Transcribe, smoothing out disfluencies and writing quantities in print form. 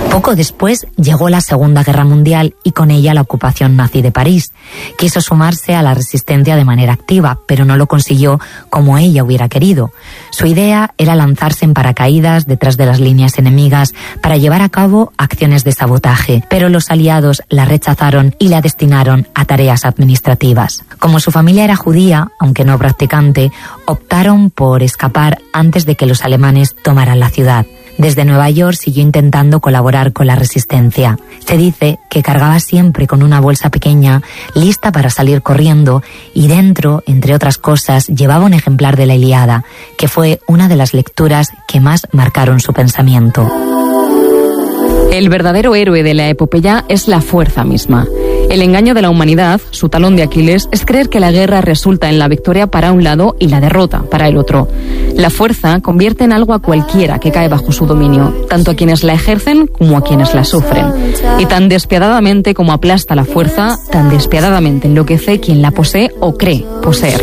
Poco después llegó la Segunda Guerra Mundial y con ella la ocupación nazi de París. Quiso sumarse a la resistencia de manera activa, pero no lo consiguió como ella hubiera querido. Su idea era lanzarse en paracaídas detrás de las líneas enemigas para llevar a cabo acciones de sabotaje, pero los aliados la rechazaron y la destinaron a tareas administrativas. Como su familia era judía, aunque no practicante, optaron por escapar antes de que los alemanes tomaran la ciudad. Desde Nueva York siguió intentando colaborar con la resistencia. Se dice que cargaba siempre con una bolsa pequeña, lista para salir corriendo, y dentro, entre otras cosas, llevaba un ejemplar de la Ilíada, que fue una de las lecturas que más marcaron su pensamiento. El verdadero héroe de la epopeya es la fuerza misma. El engaño de la humanidad, su talón de Aquiles, es creer que la guerra resulta en la victoria para un lado y la derrota para el otro. La fuerza convierte en algo a cualquiera que cae bajo su dominio, tanto a quienes la ejercen como a quienes la sufren. Y tan despiadadamente como aplasta la fuerza, tan despiadadamente enloquece quien la posee o cree poseer.